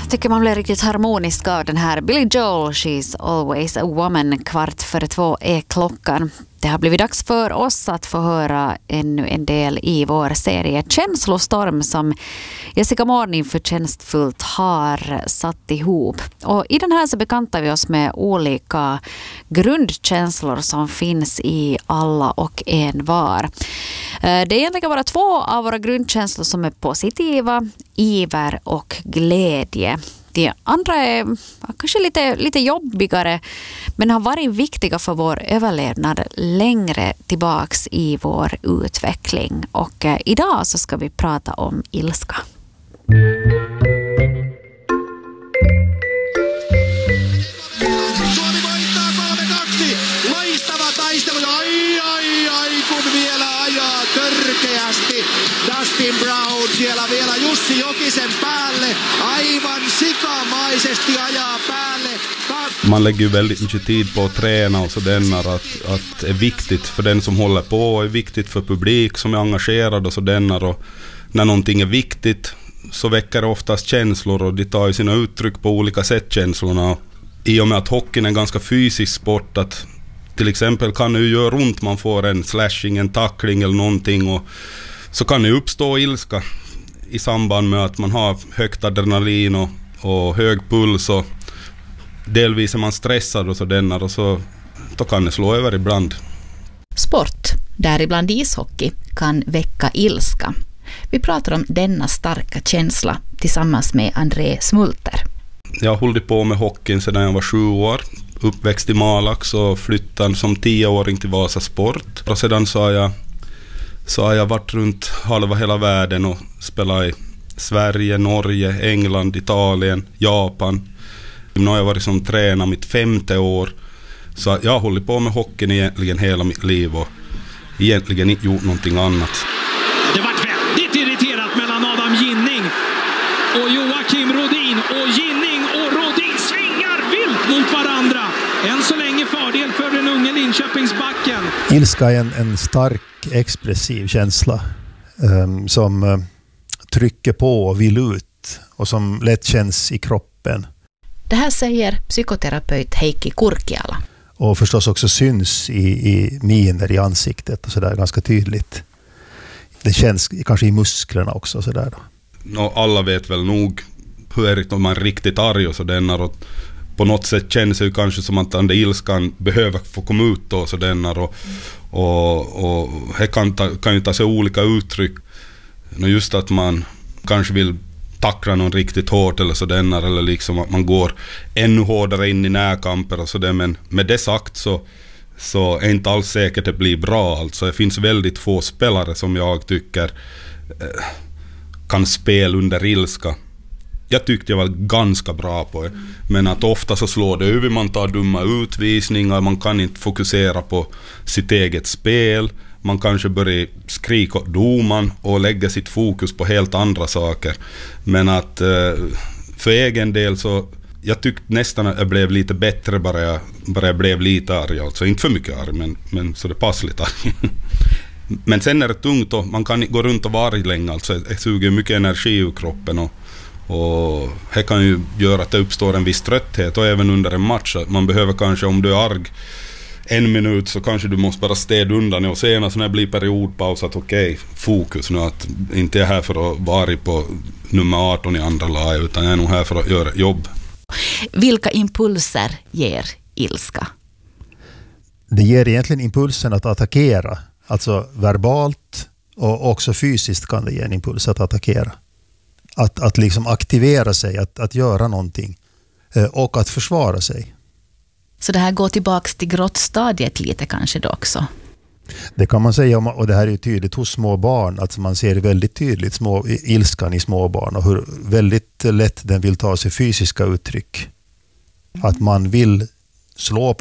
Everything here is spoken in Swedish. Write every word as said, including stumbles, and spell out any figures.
tycker man blir riktigt harmonisk av den här. Billy Joel, She's Always a Woman. Kvart före två är klockan. Det har blivit dags för oss att få höra ännu en del i vår serie Känslostorm som Jessica Morning förtjänstfullt har satt ihop. Och i den här så bekantar vi oss med olika grundkänslor som finns i alla och en var. Det är egentligen bara två av våra grundkänslor som är positiva, iver och glädje. De andra är kanske lite, lite jobbigare men har varit viktiga för vår överlevnad längre tillbaks i vår utveckling. Och eh, idag så ska vi prata om ilska. Suomi voittaa kolme kaksi. Loistava taistelu. Ai, ai, ai, kun vielä ajaa törkeästi. Dustin Brown siellä vielä Jussi Jokisen päälle. Aivan sikamaisesti ajaa päälle. Man lägger ju väldigt mycket tid på att träna och sådär att, att är viktigt för den som håller på, är viktigt för publik som är engagerad och sådär. Och när någonting är viktigt så väcker det oftast känslor och de tar ju sina uttryck på olika sätt, känslorna. I och med att hockeyn är en ganska fysisk sport, att till exempel kan det ju göra ont, man får en slashing, en tackling eller någonting, och så kan det uppstå ilska i samband med att man har högt adrenalin och, och hög puls, och delvis är man stressad och sådär, och så då kan det slå över ibland. Sport, däribland ishockey, kan väcka ilska. Vi pratar om denna starka känsla tillsammans med André Smulter. Jag har hållit på med hockeyn sedan jag var sju år. Uppväxt i Malax och flyttade som tioåring till Vasa Sport. Och sedan så har jag, så har jag varit runt halva hela världen och spelat i Sverige, Norge, England, Italien, Japan. Nu har jag varit som tränare mitt femte år. Så jag har hållit på med hockeyn egentligen hela mitt liv och egentligen inte gjort någonting annat. Det var väldigt irriterat mellan Adam Ginning och Joakim Rodin. Och Ginning och Rodin svingar vilt mot varandra. Än så länge fördel för den unge Linköpingsbacken. Ilska är en, en stark, expressiv känsla um, som uh, trycker på och vill ut och som lätt känns i kroppen. Det här säger psykoterapeut Heikki Kurkiala. Och förstås också syns i, i miner i ansiktet och sådär ganska tydligt. Det känns kanske i musklerna också sådär då. No, alla vet väl nog hur är det om man är riktigt arg och sådär, och på något sätt känns det ju kanske som att den där ilskan behöver få komma ut och sådär, och, och, och det kan, ta, kan ju ta sig olika uttryck. No, just att man kanske vill tackla någon riktigt hårt eller sådär, eller liksom att man går ännu hårdare in i närkamper och sådär, men med det sagt så, så är inte alls säkert att det blir bra. Alltså det finns väldigt få spelare som jag tycker eh, kan spela under ilska. Jag tyckte jag var ganska bra på det, men att ofta så slår det över, man tar dumma utvisningar, man kan inte fokusera på sitt eget spel, man kanske börjar skrika åt domaren och lägga sitt fokus på helt andra saker. Men att för egen del så jag tyckte nästan att jag blev lite bättre bara jag, bara jag blev lite arg, alltså inte för mycket arg, men, men så det passar lite arg. Men sen är det tungt och man kan inte gå runt och vara arg länge, alltså det suger mycket energi ur kroppen, och och det kan ju göra att det uppstår en viss trötthet, och även under en match man behöver kanske, om du är arg en minut så kanske du måste bara städa undan och senast när det blir periodpaus att okej, okay, fokus nu, att inte är här för att vara arg på nummer arton i andra lag, utan jag är nog här för att göra jobb. Vilka impulser ger ilska? Det ger egentligen impulsen att attackera, alltså verbalt och också fysiskt kan det ge en impuls att attackera. Att, att liksom aktivera sig, att, att göra någonting och att försvara sig. Så det här går tillbaka till grottstadiet lite kanske då också? Det kan man säga, och det här är ju tydligt hos små barn. Alltså man ser väldigt tydligt små, ilskan i små barn och hur väldigt lätt den vill ta sig fysiska uttryck. Att man vill slå